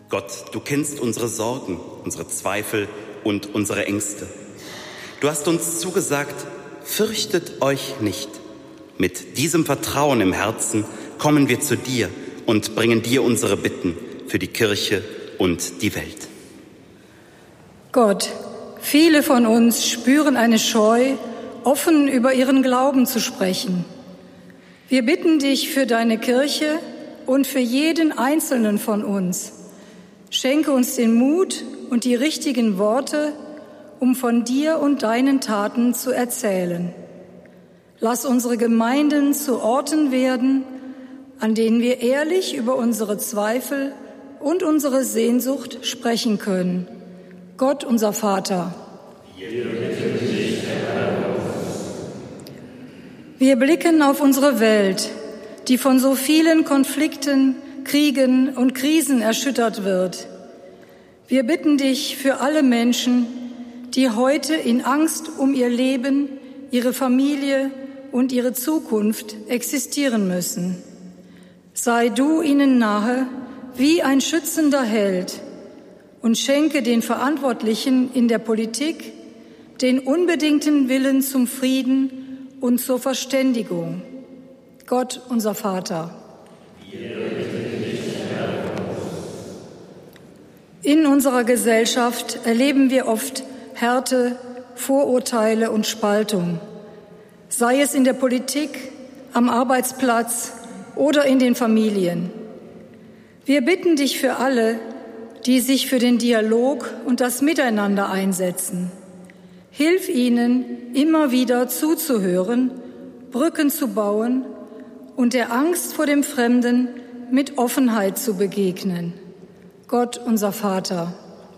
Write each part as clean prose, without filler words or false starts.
Gott, du kennst unsere Sorgen, unsere Zweifel und unsere Ängste. Du hast uns zugesagt, fürchtet euch nicht. Mit diesem Vertrauen im Herzen kommen wir zu dir und bringen dir unsere Bitten für die Kirche und die Welt. Gott, viele von uns spüren eine Scheu, offen über ihren Glauben zu sprechen. Wir bitten dich für deine Kirche und für jeden Einzelnen von uns. Schenke uns den Mut und die richtigen Worte, um von dir und deinen Taten zu erzählen. Lass unsere Gemeinden zu Orten werden, an denen wir ehrlich über unsere Zweifel und unsere Sehnsucht sprechen können. Gott, unser Vater. Wir blicken auf unsere Welt, die von so vielen Konflikten, Kriegen und Krisen erschüttert wird. Wir bitten dich für alle Menschen, die heute in Angst um ihr Leben, ihre Familie und ihre Zukunft existieren müssen. Sei du ihnen nahe wie ein schützender Held und schenke den Verantwortlichen in der Politik den unbedingten Willen zum Frieden und zur Verständigung. Gott, unser Vater. In unserer Gesellschaft erleben wir oft Härte, Vorurteile und Spaltung, sei es in der Politik, am Arbeitsplatz oder in den Familien. Wir bitten dich für alle, die sich für den Dialog und das Miteinander einsetzen. Hilf ihnen, immer wieder zuzuhören, Brücken zu bauen und der Angst vor dem Fremden mit Offenheit zu begegnen. Gott, unser Vater.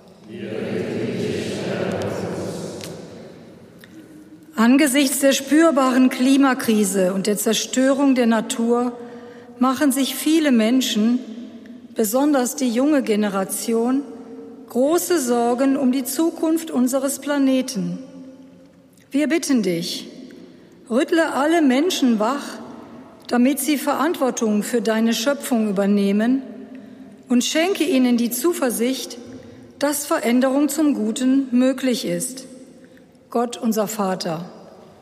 Angesichts der spürbaren Klimakrise und der Zerstörung der Natur machen sich viele Menschen, besonders die junge Generation, große Sorgen um die Zukunft unseres Planeten. Wir bitten dich, rüttle alle Menschen wach, damit sie Verantwortung für deine Schöpfung übernehmen und schenke ihnen die Zuversicht, dass Veränderung zum Guten möglich ist. Gott, unser Vater.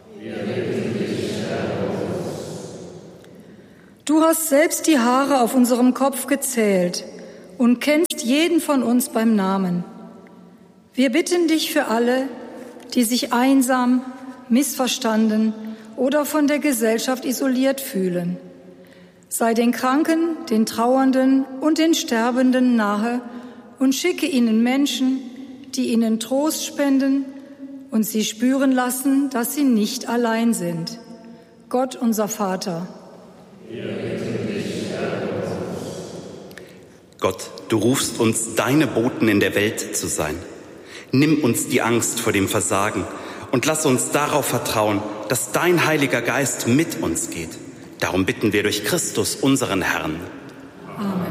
Du hast selbst die Haare auf unserem Kopf gezählt und kennst jeden von uns beim Namen. Wir bitten dich für alle, die sich einsam, missverstanden oder von der Gesellschaft isoliert fühlen. Sei den Kranken, den Trauernden und den Sterbenden nahe und schicke ihnen Menschen, die ihnen Trost spenden und sie spüren lassen, dass sie nicht allein sind. Gott, unser Vater. Gott, du rufst uns, deine Boten in der Welt zu sein. Nimm uns die Angst vor dem Versagen und lass uns darauf vertrauen, dass dein Heiliger Geist mit uns geht. Darum bitten wir durch Christus, unseren Herrn. Amen.